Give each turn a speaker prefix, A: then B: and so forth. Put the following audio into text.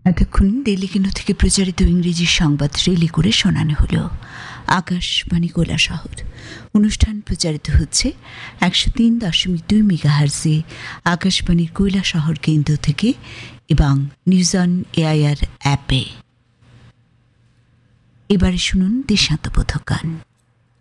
A: এতক্ষণ ডেইলি কেন্দ্র থেকে প্রচারিত ইংরেজি সংবাদ রিলি করে শোনানো হলো আকাশবাণী কৈলাসহর। অনুষ্ঠান প্রচারিত হচ্ছে 103.2 মেগাহার্জে আকাশবাণীর কৈলাসহর কেন্দ্র থেকে এবং নিউজ অন এআইআর অ্যাপে। এবারে শুনুন দেশাত্মবোধক গান।